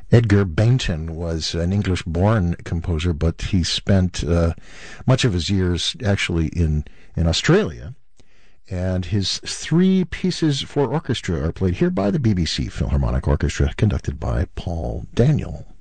Edgar Bainton was an English-born composer, but he spent much of his years actually in Australia. And his three pieces for orchestra are played here by the BBC Philharmonic Orchestra, conducted by Paul Daniel.